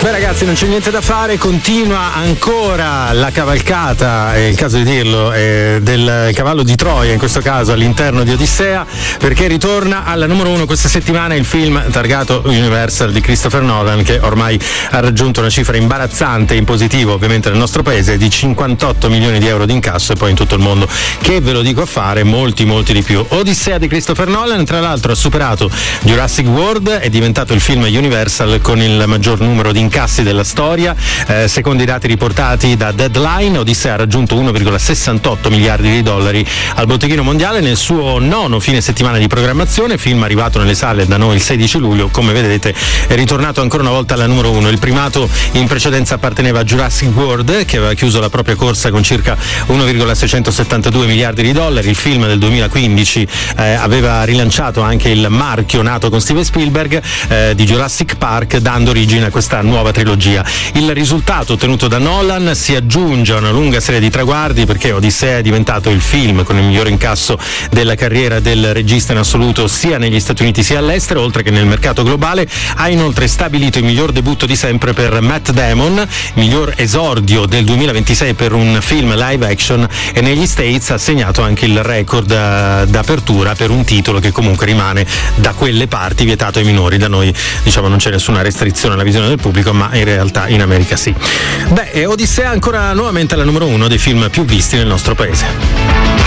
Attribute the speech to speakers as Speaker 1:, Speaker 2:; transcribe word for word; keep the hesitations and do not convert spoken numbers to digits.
Speaker 1: Beh ragazzi, non c'è niente da fare, continua ancora la cavalcata, è il caso di dirlo, eh, del cavallo di Troia in questo caso all'interno di Odissea, perché ritorna alla numero uno questa settimana il film targato Universal di Christopher Nolan, che ormai ha raggiunto una cifra imbarazzante in positivo ovviamente nel nostro paese di cinquantotto milioni di euro di incasso, e poi in tutto il mondo, che ve lo dico a fare, molti molti di più. Odissea di Christopher Nolan tra l'altro ha superato Jurassic World, è diventato il film Universal con il maggior numero di incassi della storia. Eh, secondo i dati riportati da Deadline, Odissea ha raggiunto uno virgola sessantotto miliardi di dollari al botteghino mondiale nel suo nono fine settimana di programmazione, film arrivato nelle sale da noi il sedici luglio, come vedete è ritornato ancora una volta alla numero uno. Il primato in precedenza apparteneva a Jurassic World, che aveva chiuso la propria corsa con circa uno virgola seicentosettantadue miliardi di dollari. Il film del duemilaquindici eh, aveva rilanciato anche il marchio nato con Steven Spielberg eh, di Jurassic Park, dando origine a questa nuova trilogia. Il risultato ottenuto da Nolan si aggiunge a una lunga serie di traguardi, perché Odissea è diventato il film con il miglior incasso della carriera del regista in assoluto sia negli Stati Uniti sia all'estero, oltre che nel mercato globale. Ha inoltre stabilito il miglior debutto di sempre per Matt Damon, miglior esordio del duemilaventisei per un film live action, e negli States ha segnato anche il record uh, d'apertura per un titolo che comunque rimane da quelle parti vietato ai minori. Da noi diciamo non c'è nessuna restrizione alla visione del pubblico, ma in realtà in America sì. Beh, Odissea ancora nuovamente alla numero uno dei film più visti nel nostro paese.